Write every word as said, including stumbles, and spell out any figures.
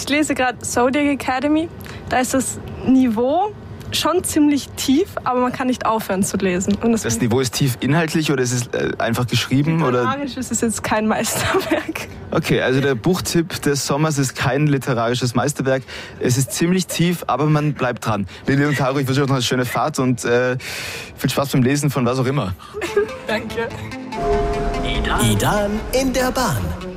Ich lese gerade Zodiac Academy. Da ist das Niveau schon ziemlich tief, aber man kann nicht aufhören zu lesen. Und das, das Niveau ist tief inhaltlich oder ist es äh, einfach geschrieben? Literarisch oder? ist es jetzt kein Meisterwerk. Okay, also der Buchtipp des Sommers ist kein literarisches Meisterwerk. Es ist ziemlich tief, aber man bleibt dran. Lilly und Caro, ich wünsche euch noch eine schöne Fahrt und äh, viel Spaß beim Lesen von was auch immer. Danke. Idan in der Bahn.